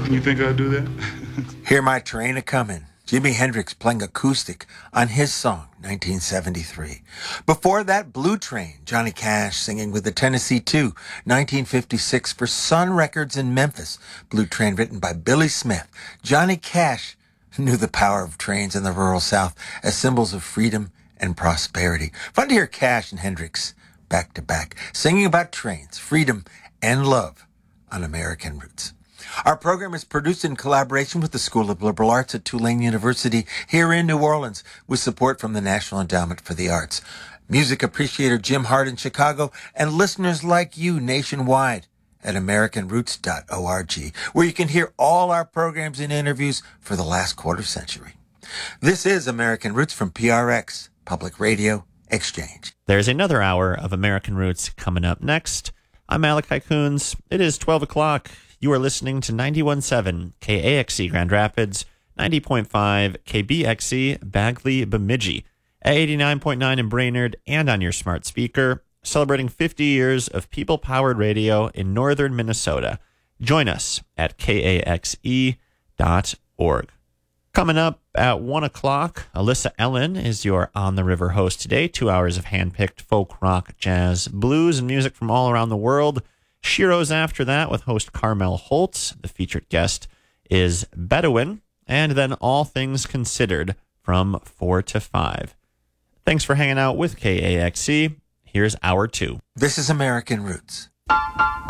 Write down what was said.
You think I'll do that? Hear My Train A-Comin'. Jimi Hendrix playing acoustic on his song, 1973. Before that, Blue Train, Johnny Cash singing with the Tennessee 2, 1956 for Sun Records in Memphis. Blue Train written by Billy Smith. Johnny Cash knew the power of trains in the rural South as symbols of freedom and prosperity. Fun to hear Cash and Hendrix back to back, singing about trains, freedom, and love on American Roots. Our program is produced in collaboration with the School of Liberal Arts at Tulane University here in New Orleans with support from the National Endowment for the Arts. Music appreciator Jim Hart in Chicago and listeners like you nationwide at AmericanRoots.org, where you can hear all our programs and interviews for the last quarter century. This is American Roots from PRX, Public Radio Exchange. There's another hour of American Roots coming up next. I'm Malachi Coons. It is 12 o'clock. You are listening to 91.7 KAXE Grand Rapids, 90.5 KBXE Bagley Bemidji, at 89.9 in Brainerd, and on your smart speaker, celebrating 50 years of people-powered radio in northern Minnesota. Join us at KAXE.org. Coming up at 1 o'clock, Alyssa Ellen is your On the River host today. 2 hours of hand-picked folk, rock, jazz, blues, and music from all around the world. Shiro's after that with host Carmel Holtz. The featured guest is Bedouin. And then All Things Considered from 4 to 5. Thanks for hanging out with KAXE. Here's hour 2. This is American Roots.